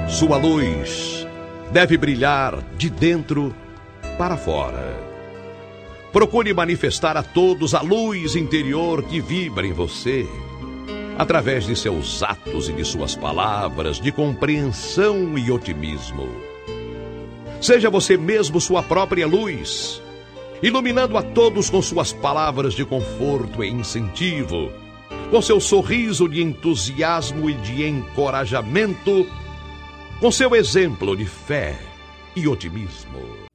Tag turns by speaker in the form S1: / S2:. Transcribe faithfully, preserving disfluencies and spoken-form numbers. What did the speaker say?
S1: Sua luz deve brilhar de dentro para fora. Procure manifestar a todos a luz interior que vibra em você, através de seus atos e de suas palavras de compreensão e otimismo. Seja você mesmo sua própria luz, iluminando a todos com suas palavras de conforto e incentivo, com seu sorriso de entusiasmo e de encorajamento, com seu exemplo de fé e otimismo.